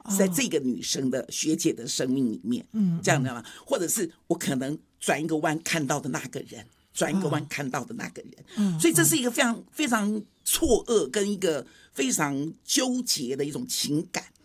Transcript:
是在这个女生的学姐的生命里面，这样的吗？或者是我可能转一个弯看到的那个人，转一个弯看到的那个人，所以这是一个非常非常错愕跟一个非常纠结的一种情感。